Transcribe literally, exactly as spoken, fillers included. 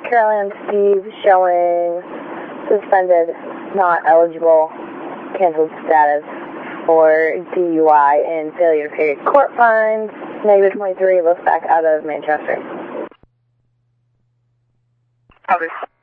Carolyn Steve showing suspended, not eligible, canceled status for D U I and failure to pay court fines. Negative twenty-three, looks back out of Manchester. Others.